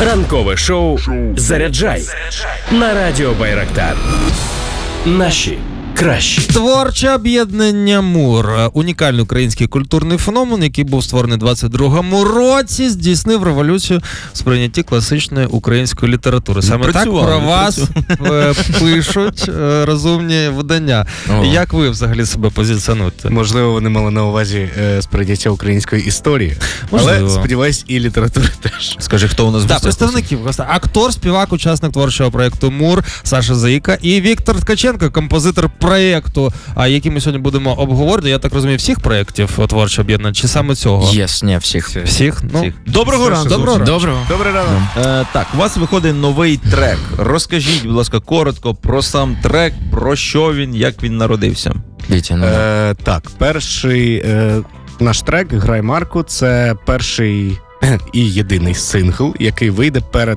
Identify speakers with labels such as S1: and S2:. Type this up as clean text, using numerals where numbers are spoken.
S1: Ранкове шоу «Заряджай» на радіо Байрактар. Наші кращі.
S2: Творче об'єднання «Мур». Унікальний український культурний феномен, який був створений у 22-му році, здійснив революцію в сприйнятті класичної української літератури. Саме так про вас пишуть розумні видання. Як ви взагалі себе позиціонуєте?
S3: Можливо, вони мали на увазі сприйняття української історії.
S2: Можливо.
S3: Але, сподіваюсь, і літератури теж.
S4: Скажи, хто у нас в
S2: Так,
S4: гостях?
S2: представників. Актор, співак, учасник творчого проєкту «Мур» Саша Заїка і Віктор Ткаченко, композитор проєкту, який ми сьогодні будемо обговорити. Я так розумію, всіх проєктів творче об'єднання, чи саме цього?
S4: Ні, всіх.
S2: Всіх? Ну,
S4: Доброго ранку.
S3: Добрий ранок.
S4: Так, у вас виходить новий трек. Розкажіть, будь ласка, коротко про сам трек, про що він, як він народився.
S3: Так, перший наш трек «Грай Марку» — це перший і єдиний сингл, який вийде перед